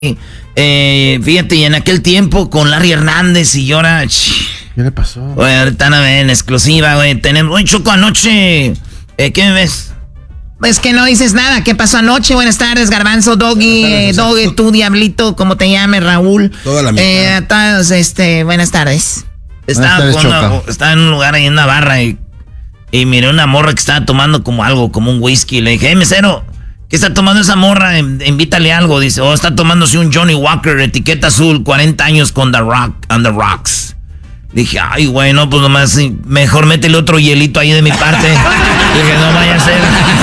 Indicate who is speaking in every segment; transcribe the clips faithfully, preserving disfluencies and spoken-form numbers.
Speaker 1: Eh, fíjate, y en aquel tiempo con Larry Hernández y ahora...
Speaker 2: ¿Qué le pasó?
Speaker 1: Güey, ahorita no ven, exclusiva, güey. Tenemos... Oye, Choco, anoche... Eh, ¿Qué me ves?
Speaker 3: Pues que no dices nada. ¿Qué pasó anoche? Buenas tardes, Garbanzo, Doggy, eh, Doggy, tú, Diablito, como te llames, Raúl.
Speaker 2: Toda la mitad.
Speaker 3: Eh, a todos, este, buenas tardes.
Speaker 1: Estaba,
Speaker 2: tardes,
Speaker 1: con una-
Speaker 2: Choco.
Speaker 1: estaba en un lugar ahí en una barra y, y miré una morra que estaba tomando como algo, como un whisky. Le dije, hey, mesero, ¿qué está tomando esa morra? In- Invítale algo. Dice, oh, está tomándose un Johnny Walker, etiqueta azul, cuarenta años con The Rock, on the Rocks. Dije, ay, güey, no, pues nomás, sí, mejor métele otro hielito ahí de mi parte. Dije, no vaya a ser.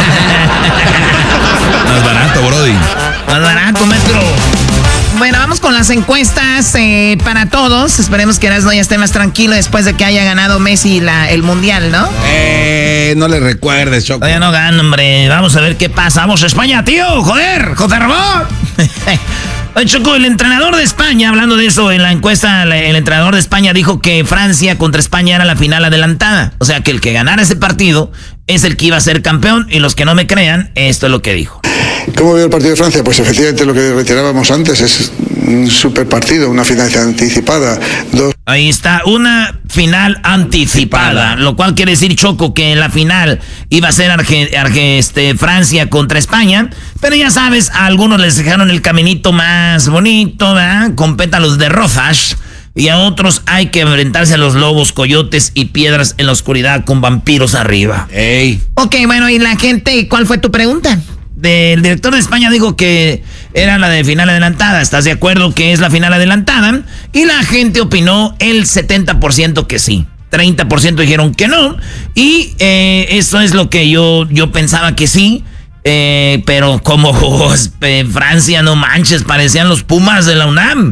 Speaker 4: Más barato, Brody.
Speaker 1: Más barato, metro.
Speaker 3: Bueno, vamos con las encuestas eh, para todos. Esperemos que Erasmo ya esté más tranquilo después de que haya ganado Messi la, el Mundial, ¿no?
Speaker 2: Eh, no le recuerdes, Choco.
Speaker 1: Todavía no gano, hombre. Vamos a ver qué pasa. Vamos a España, tío. Joder, José Ramón. Oye, Choco, el entrenador de España, hablando de eso, en la encuesta, la- el entrenador de España dijo que Francia contra España era la final adelantada. O sea, que el que ganara ese partido es el que iba a ser campeón. Y los que no me crean, esto es lo que dijo.
Speaker 5: ¿Cómo veo el partido de Francia? Pues efectivamente lo que retirábamos antes es un super partido, una final anticipada. Dos
Speaker 1: Ahí está, una final anticipada, lo cual quiere decir, Choco, que la final iba a ser Arge- Arge- este, Francia contra España, pero ya sabes, a algunos les dejaron el caminito más bonito, ¿verdad? Con pétalos de rosas, y a otros hay que enfrentarse a los lobos, coyotes y piedras en la oscuridad con vampiros arriba.
Speaker 2: Ey.
Speaker 3: Ok, bueno, y la gente, ¿cuál fue tu pregunta?
Speaker 1: El director de España dijo que era la de final adelantada. ¿Estás de acuerdo que es la final adelantada? Y la gente opinó el setenta por ciento que sí. treinta por ciento dijeron que no. Y eh, eso es lo que yo, yo pensaba que sí. Eh, pero como oh, eh, Francia, no manches, parecían los Pumas de la UNAM.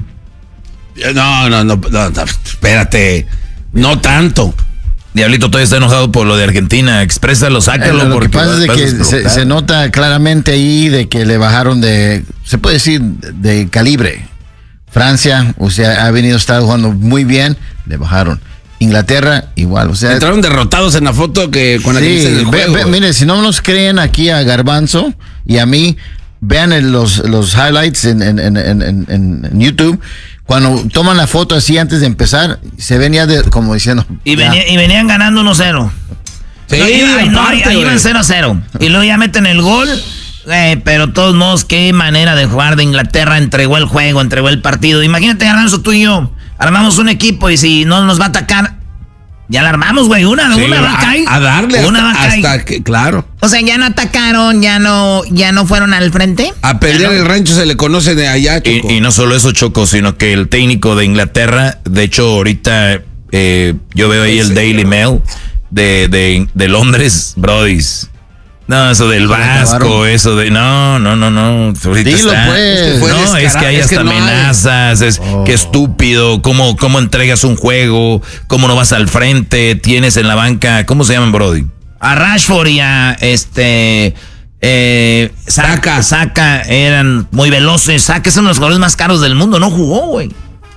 Speaker 2: No, no, no, no, no, espérate. No tanto.
Speaker 4: Diablito todavía está enojado por lo de Argentina. Exprésalo, sácalo.
Speaker 6: Eh, lo
Speaker 4: porque
Speaker 6: que pasa es de
Speaker 4: vas a
Speaker 6: que se,
Speaker 4: explotar.
Speaker 6: se nota claramente ahí de que le bajaron de, se puede decir, de calibre. Francia, o sea, ha venido, está jugando muy bien, le bajaron. Inglaterra, igual, o sea...
Speaker 2: Entraron derrotados en la foto que con la que
Speaker 6: Sí,
Speaker 2: hice el
Speaker 6: ve-
Speaker 2: juego.
Speaker 6: ve- mire, si no nos creen aquí a Garbanzo y a mí, vean el- los, los highlights en, en, en, en, en- en YouTube. Cuando toman la foto así antes de empezar, se ven ya de, como diciendo...
Speaker 1: Y,
Speaker 6: ya.
Speaker 1: venía- y venían ganando uno cero.
Speaker 2: Sí,
Speaker 1: No, iba- no,
Speaker 2: aparte,
Speaker 1: ahí iban
Speaker 2: güey.
Speaker 1: cero a cero. Y luego ya meten el gol. Eh, pero de todos modos, qué manera de jugar de Inglaterra. Entregó el juego, entregó el partido. Imagínate, Garbanzo, tú y yo. Armamos un equipo y si no nos va a atacar, ya la armamos, güey. Una,
Speaker 2: Sí,
Speaker 1: una va a caer.
Speaker 2: a, a darle
Speaker 1: Una
Speaker 2: hasta,
Speaker 1: va a caer.
Speaker 2: hasta que, claro.
Speaker 3: O sea, ya no atacaron, ya no, ya no fueron al frente.
Speaker 2: A pelear el rancho se le conoce de allá, Choco.
Speaker 4: Y, y no solo eso, Choco, sino que el técnico de Inglaterra, de hecho, ahorita eh, yo veo ahí el Daily Mail de, de, de Londres, Brodis. No, eso del Vasco,
Speaker 6: acabaron.
Speaker 4: eso de... No, no, no, no. Ahorita
Speaker 6: Dilo,
Speaker 4: está-
Speaker 6: pues.
Speaker 2: Es que fue
Speaker 4: No, es que
Speaker 2: descarado,
Speaker 4: hay
Speaker 2: es que
Speaker 4: hasta
Speaker 2: no hay.
Speaker 4: amenazas, es
Speaker 6: Oh.
Speaker 4: que estúpido, cómo, cómo entregas un juego, cómo no vas al frente, tienes en la banca, ¿cómo se llaman, Brody?
Speaker 1: A Rashford y a este. Eh, Saka, Saka eran muy veloces. Saka es uno de los jugadores más caros del mundo. No jugó, güey.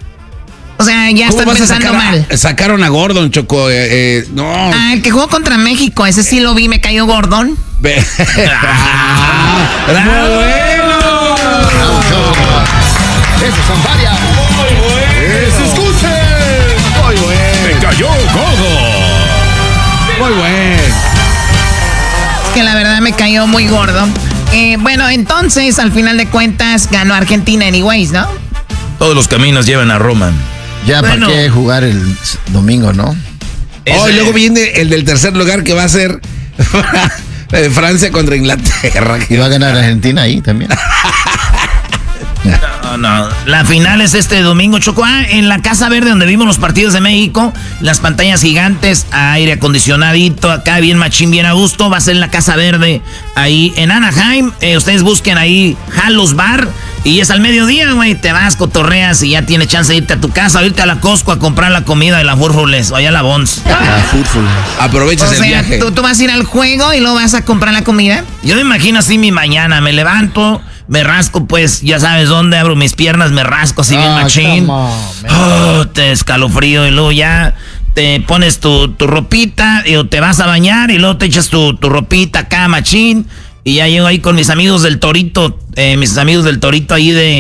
Speaker 3: O sea, ya
Speaker 2: ¿Cómo
Speaker 3: están
Speaker 2: vas a
Speaker 3: pensando
Speaker 2: sacar a-
Speaker 3: mal.
Speaker 2: sacaron a Gordon, Choco. Eh, eh, no.
Speaker 3: Ah, el que jugó contra México, ese sí lo vi, me cayó Gordon.
Speaker 2: Ve- Ah, ¡bravo, bueno!
Speaker 6: Esas son varias.
Speaker 2: ¡Se escuche! Muy bueno.
Speaker 4: ¡Cayó Gogo!
Speaker 2: Muy bueno.
Speaker 3: Es que la verdad me cayó muy gordo. Eh, bueno, entonces, al final de cuentas, ganó Argentina anyways, ¿no?
Speaker 4: Todos los caminos llevan a Roma.
Speaker 6: Ya,
Speaker 1: Bueno.
Speaker 6: ¿para qué jugar el s- domingo, no?
Speaker 2: Oh, y
Speaker 1: Ese-
Speaker 2: luego viene el del tercer lugar que va a ser eh, Francia contra Inglaterra.
Speaker 6: Y va a ganar Argentina ahí también.
Speaker 1: No, no. La final es este domingo, Choco. Ah, en la Casa Verde, donde vimos los partidos de México, las pantallas gigantes, aire acondicionadito, acá bien machín, bien a gusto. Va a ser en la Casa Verde, ahí en Anaheim. Eh, ustedes busquen ahí Halos Bar. Y es al mediodía, güey. Te vas, cotorreas y ya tienes chance de irte a tu casa, o irte a la Costco a comprar la comida de la Furfules o allá a la Bons.
Speaker 6: Ah, fútbol.
Speaker 2: Aprovechas
Speaker 3: O
Speaker 2: el
Speaker 3: sea,
Speaker 2: viaje.
Speaker 3: ¿tú, tú vas a ir al juego y luego vas a comprar la comida.
Speaker 1: Yo me imagino así mi mañana. Me levanto, me rasco, pues, ya sabes dónde, abro mis piernas, me rasco así bien
Speaker 6: Ah,
Speaker 1: machín.
Speaker 6: come on, man.
Speaker 1: Oh, te escalofrío y luego ya te pones tu, tu ropita y te vas a bañar y luego te echas tu, tu ropita acá, machín. Y ya llego ahí con mis amigos del Torito, eh, mis amigos del Torito ahí de,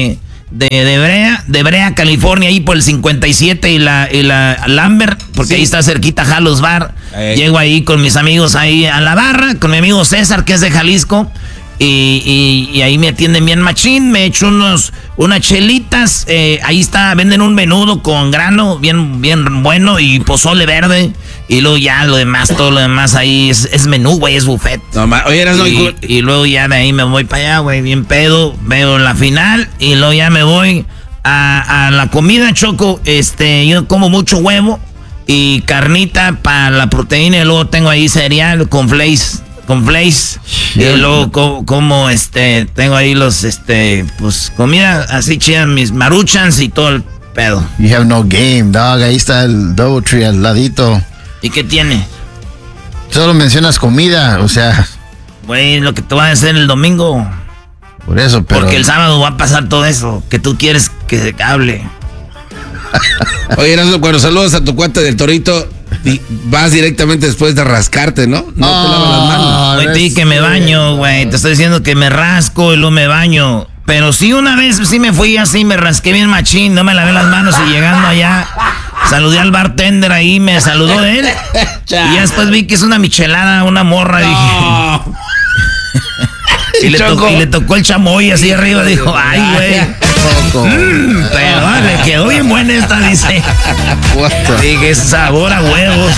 Speaker 1: de, de Brea, de Brea, California, ahí por el cincuenta y siete y la, y la Lambert, porque sí. Ahí está cerquita Jalos Bar. Ey. Llego ahí con mis amigos ahí a la barra, con mi amigo César, que es de Jalisco. Y, y, y ahí me atienden bien machín, me echo unos, unas chelitas, eh, ahí está, venden un menudo con grano, bien, bien bueno, y pozole verde, y luego ya lo demás, todo lo demás ahí es, es menú, güey, es buffet. No, oye, eras y, no... y luego ya de ahí me voy para allá, güey, bien pedo, veo la final, y luego ya me voy a, a la comida, Choco, este, yo como mucho huevo, y carnita para la proteína, y luego tengo ahí cereal con flakes. Con flakes, yeah. Y luego como, como este, tengo ahí los, este, pues, comida así chida, mis maruchans y todo el pedo.
Speaker 6: You have no game, dog, ahí está el Doubletree al ladito.
Speaker 1: ¿Y qué tiene?
Speaker 6: Solo mencionas comida, o sea.
Speaker 1: Güey, lo que te voy a hacer el domingo.
Speaker 6: Por eso, pero.
Speaker 1: Porque el sábado va a pasar todo eso, que tú quieres que se hable.
Speaker 2: Oye, Erasmo, cuando saludas a tu cuate del Torito, vas directamente después de rascarte, ¿no? No oh, te lavas las manos.
Speaker 1: Güey, te que me baño, güey. Te estoy diciendo que me rasco y luego me baño. Pero sí, una vez sí me fui así, me rasqué bien machín, no me lavé las manos y llegando allá, saludé al bartender ahí, me saludó él. Y ya después vi que es una michelada, una morra, no. Dije. Y, le tocó, y le tocó el chamoy así arriba, dijo, ay, güey. Mmm, pero le quedó bien buena esta, dice. Dije, sabor a huevos.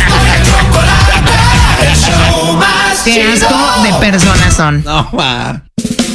Speaker 3: Qué asco de personas son.
Speaker 2: No, ma.